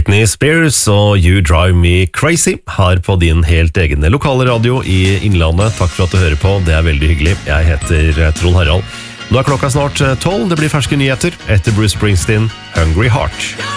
Britney Spears og You Drive Me Crazy her på din helt egen lokale radio i Innlandet. Takk for at du hører på, det er veldig hyggelig. Jeg heter Trond Harald. Nå er klokka snart 12, det blir ferske nyheter etter Bruce Springsteen, Hungry Heart.